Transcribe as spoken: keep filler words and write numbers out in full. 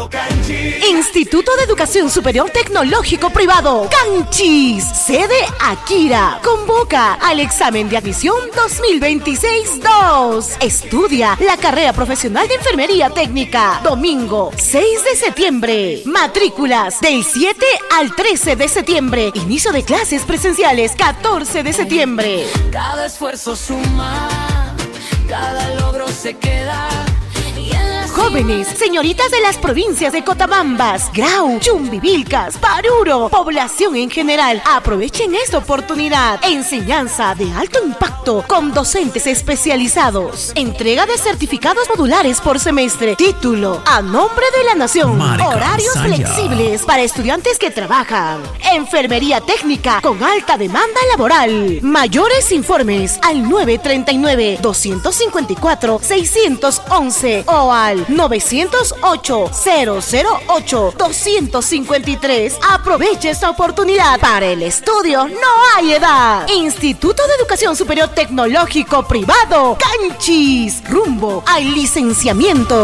Privado Canchis. Instituto de Educación Superior Tecnológico Privado Canchis. Sede Akira. Convoca al examen de admisión dos mil veintiséis dos. Estudia la carrera profesional de enfermería técnica. Domingo seis de septiembre. Matrículas del siete al trece de septiembre. Inicio de clases presenciales catorce de septiembre. Cada esfuerzo suma, cada logro se queda. Jóvenes, señoritas de las provincias de Cotabambas, Grau, Chumbivilcas, Paruro, población en general, aprovechen esta oportunidad. Enseñanza de alto impacto con docentes especializados. Entrega de certificados modulares por semestre. Título a nombre de la nación. Marica Horarios Saya. flexibles para estudiantes que trabajan. Enfermería técnica con alta demanda laboral. Mayores informes al nueve tres nueve, dos cinco cuatro, seis uno uno o al nueve cero ocho, cero cero ocho, dos cinco tres. Aproveche esta oportunidad. Para el estudio no hay edad. Instituto de Educación Superior Tecnológico Privado Canchis. Rumbo al licenciamiento.